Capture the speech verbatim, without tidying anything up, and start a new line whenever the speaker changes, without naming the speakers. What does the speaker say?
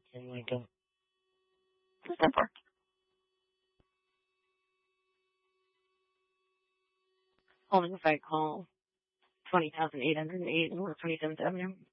in Lincoln.
Who's that for? Holding a fight call. twenty thousand eight hundred eight North twenty-seventh Avenue.